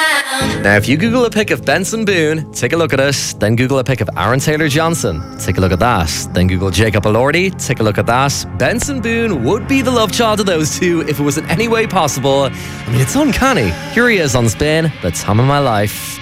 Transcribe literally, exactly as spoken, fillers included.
Now, if you Google a pic of Benson Boone, take a look at it. Then Google a pic of Aaron Taylor-Johnson, take a look at that. Then Google Jacob Elordi, take a look at that. Benson Boone would be the love child of those two if it was in any way possible. I mean, it's uncanny. Here he is on Spin, the time of my life.